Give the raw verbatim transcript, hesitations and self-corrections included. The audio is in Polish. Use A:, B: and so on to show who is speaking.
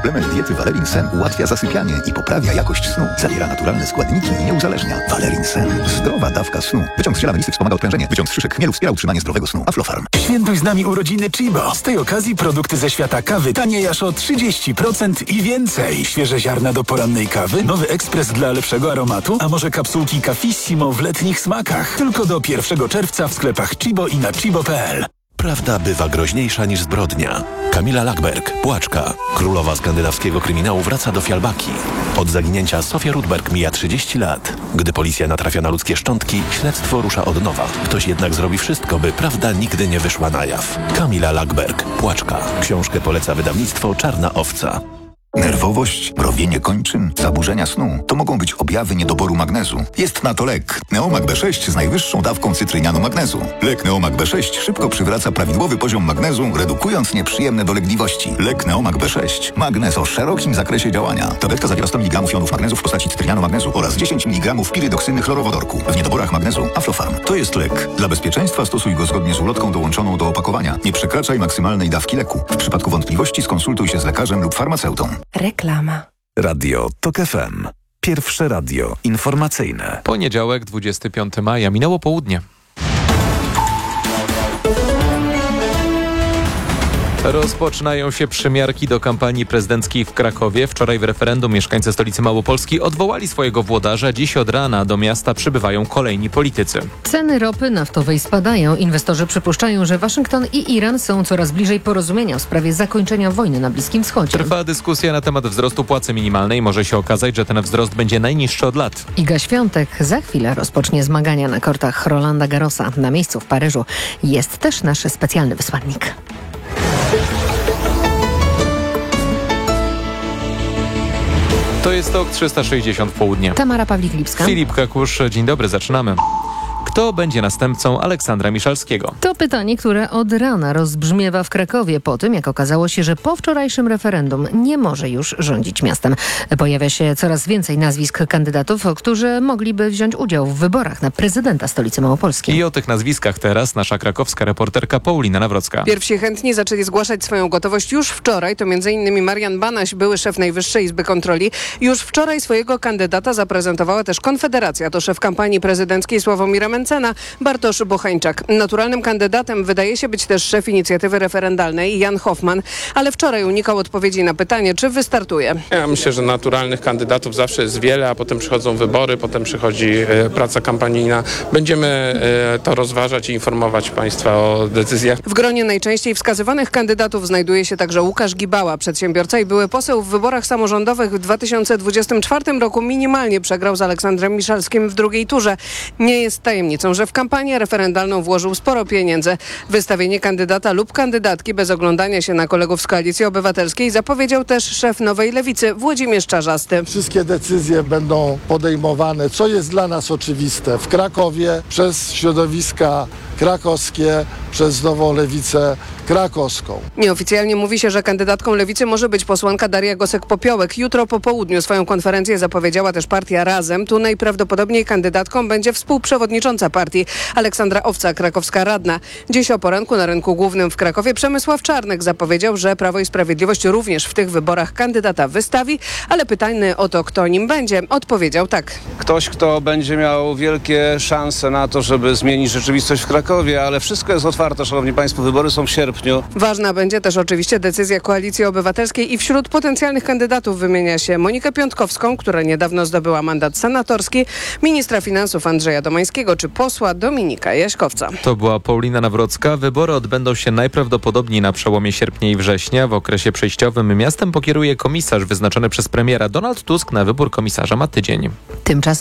A: Suplement diety Valerin Sen ułatwia zasypianie i poprawia jakość snu. Zawiera naturalne składniki i nie uzależnia. Valerin Sen. Zdrowa dawka snu. Wyciąg z ziela melisy wspomaga odprężenie. Wyciąg z szyszek chmielu wspiera utrzymanie zdrowego snu. Aflofarm.
B: Świętuj z nami urodziny Chibo. Z tej okazji produkty ze świata kawy tanieją aż o trzydzieści procent i więcej. Świeże ziarna do porannej kawy, nowy ekspres dla lepszego aromatu, a może kapsułki Cafissimo w letnich smakach. Tylko do pierwszego czerwca w sklepach Chibo i na chibo kropka p l.
C: Prawda bywa groźniejsza niż zbrodnia. Kamila Lackberg, Płaczka. Królowa skandynawskiego kryminału wraca do Fialbaki. Od zaginięcia Sofia Rudberg mija trzydzieści lat. Gdy policja natrafia na ludzkie szczątki, śledztwo rusza od nowa. Ktoś jednak zrobi wszystko, by prawda nigdy nie wyszła na jaw. Kamila Lackberg, Płaczka. Książkę poleca wydawnictwo Czarna Owca.
A: Nerwowość, mrowienie kończyn, zaburzenia snu to mogą być objawy niedoboru magnezu. Jest na to lek Neomag B sześć z najwyższą dawką cytrynianu magnezu. Lek Neomag B sześć szybko przywraca prawidłowy poziom magnezu, redukując nieprzyjemne dolegliwości. Lek Neomag B sześć. Magnez o szerokim zakresie działania. Tabletka zawiera sto miligramów jonów magnezu w postaci cytrynianu magnezu oraz dziesięć miligramów pirydoksyny chlorowodorku. W niedoborach magnezu Aflofarm. To jest lek. Dla bezpieczeństwa stosuj go zgodnie z ulotką dołączoną do opakowania. Nie przekraczaj maksymalnej dawki leku. W przypadku wątpliwości skonsultuj się z lekarzem lub farmaceutą.
D: Reklama.
B: Radio TOK F M. Pierwsze radio informacyjne.
E: Poniedziałek, dwudziestego piątego maja. Minęło południe. Rozpoczynają się przymiarki do kampanii prezydenckiej w Krakowie. Wczoraj w referendum mieszkańcy stolicy Małopolski odwołali swojego włodarza. Dziś od rana do miasta przybywają kolejni politycy.
D: Ceny ropy naftowej spadają. Inwestorzy przypuszczają, że Waszyngton i Iran są coraz bliżej porozumienia w sprawie zakończenia wojny na Bliskim Wschodzie.
E: Trwa dyskusja na temat wzrostu płacy minimalnej. Może się okazać, że ten wzrost będzie najniższy od lat.
D: Iga Świątek za chwilę rozpocznie zmagania na kortach Rolanda Garrosa. Na miejscu w Paryżu jest też nasz specjalny wysłannik.
E: To jest TOK trzysta sześćdziesiąt w południe.
D: Tamara Pawlik-Lipska.
E: Filip Kakusz, dzień dobry, zaczynamy. Kto będzie następcą Aleksandra Miszalskiego?
D: To pytanie, które od rana rozbrzmiewa w Krakowie po tym, jak okazało się, że po wczorajszym referendum nie może już rządzić miastem. Pojawia się coraz więcej nazwisk kandydatów, którzy mogliby wziąć udział w wyborach na prezydenta stolicy Małopolskiej.
E: I o tych nazwiskach teraz nasza krakowska reporterka Paulina Nawrocka.
F: Pierwsi chętni zaczęli zgłaszać swoją gotowość już wczoraj. To między innymi Marian Banaś, były szef Najwyższej Izby Kontroli. Już wczoraj swojego kandydata zaprezentowała też Konfederacja. To szef kampanii prezydenckiej Sławomira Mencena, Bartosz Bochańczak. Naturalnym kandydatem wydaje się być też szef inicjatywy referendalnej Jan Hoffman, ale wczoraj unikał odpowiedzi na pytanie, czy wystartuje.
G: Ja myślę, że naturalnych kandydatów zawsze jest wiele, a potem przychodzą wybory, potem przychodzi e, praca kampanijna. Będziemy e, to rozważać i informować Państwa o decyzjach.
F: W gronie najczęściej wskazywanych kandydatów znajduje się także Łukasz Gibała, przedsiębiorca i były poseł w wyborach samorządowych w dwa tysiące dwudziestym czwartym roku. Minimalnie przegrał z Aleksandrem Miszalskim w drugiej turze. Nie jest tajemnicą, że w kampanię referendalną włożył sporo pieniędzy. Wystawienie kandydata lub kandydatki bez oglądania się na kolegów z Koalicji Obywatelskiej zapowiedział też szef Nowej Lewicy Włodzimierz Czarzasty.
H: Wszystkie decyzje będą podejmowane, co jest dla nas oczywiste, w Krakowie przez środowiska krakowskie, przez Nową Lewicę krakowską.
F: Nieoficjalnie mówi się, że kandydatką Lewicy może być posłanka Daria Gosek-Popiołek. Jutro po południu swoją konferencję zapowiedziała też partia Razem. Tu najprawdopodobniej kandydatką będzie współprzewodnicząca partii Aleksandra Owca, krakowska radna. Dziś o poranku na rynku głównym w Krakowie Przemysław Czarnek zapowiedział, że Prawo i Sprawiedliwość również w tych wyborach kandydata wystawi, ale pytany o to, kto nim będzie, odpowiedział tak.
I: Ktoś, kto będzie miał wielkie szanse na to, żeby zmienić rzeczywistość w Krakowie, ale wszystko jest otwarte, szanowni państwo, wybory są w sierpniu.
F: Ważna będzie też oczywiście decyzja Koalicji Obywatelskiej i wśród potencjalnych kandydatów wymienia się Monikę Piątkowską, która niedawno zdobyła mandat senatorski, ministra finansów Andrzeja Domańskiego czy posła Dominika Jaśkowca.
E: To była Paulina Nawrocka. Wybory odbędą się najprawdopodobniej na przełomie sierpnia i września. W okresie przejściowym miastem pokieruje komisarz wyznaczony przez premiera. Donald Tusk na wybór komisarza ma tydzień.
D: Tymczasem